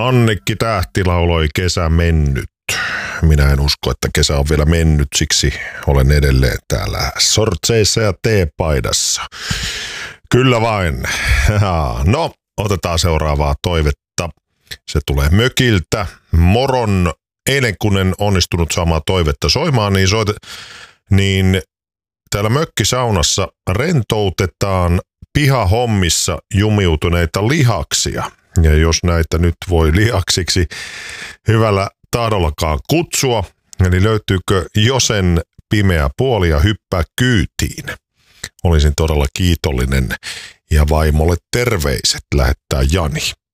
Annikki Tähti lauloi Kesä mennyt. Minä en usko, että kesä on vielä mennyt, siksi olen edelleen täällä sortseissa ja teepaidassa. Kyllä vain. No, otetaan seuraavaa toivetta. Se tulee mökiltä. Moron. Eilen kun en onnistunut saamaan toivetta soimaan, niin täällä mökkisaunassa rentoutetaan pihahommissa jumiutuneita lihaksia. Ja jos näitä nyt voi lihaksiksi hyvällä tahdollakaan kutsua, eli löytyykö Josen pimeä puoli ja hyppää kyytiin? Olisin todella kiitollinen ja vaimolle terveiset lähettää Jani.